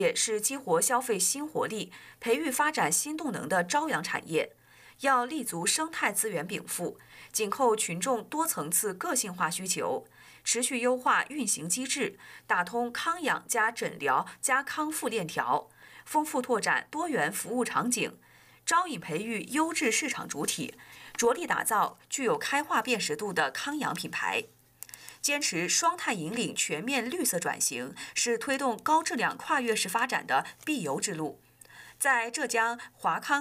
也是激活消费新活力、培育发展新动能的朝阳产业。要立足生态资源禀赋，紧扣群众多层次个性化需求，持续优化运行机制，打通康养加诊疗加康复链条，丰富拓展多元服务场景，招引培育优质市场主体，着力打造具有开化辨识度的康养品牌。坚持双碳引领全面绿色转型，是推动高质量跨越式发展的必由之路。在浙江华康